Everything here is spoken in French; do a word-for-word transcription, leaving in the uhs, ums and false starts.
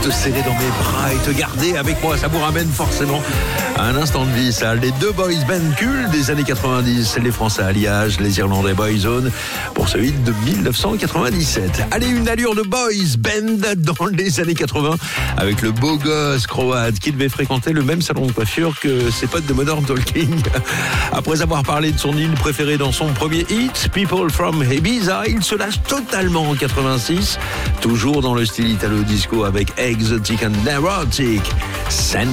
te serrer dans mes bras et te garder avec moi. Ça vous ramène forcément à un instant de vie, ça. Les deux boys band cultes des années quatre-vingt-dix, les Français Alliage, les Irlandais Boyzone, pour ce hit de dix-neuf cent quatre-vingt-dix-sept. Allez, une allure de boys band dans les années quatre-vingts, avec le beau gosse croate qui devait fréquenter le même salon de coiffure que ses potes de Modern Talking. Après avoir parlé de son île préférée dans son premier hit, People from Ibiza, il se lâche totalement en quatre-vingt-six, toujours dans le style italo-disco avec Exotic and Neurotic.